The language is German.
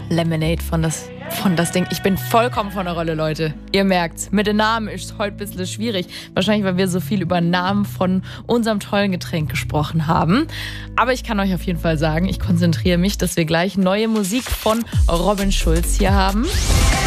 Lemonade von das Ding. Ich bin vollkommen von der Rolle, Leute. Ihr merkt's. Mit den Namen ist es heute ein bisschen schwierig. Wahrscheinlich, weil wir so viel über Namen von unserem tollen Getränk gesprochen haben. Aber ich kann euch auf jeden Fall sagen, ich konzentriere mich, dass wir gleich neue Musik von Robin Schulz hier haben.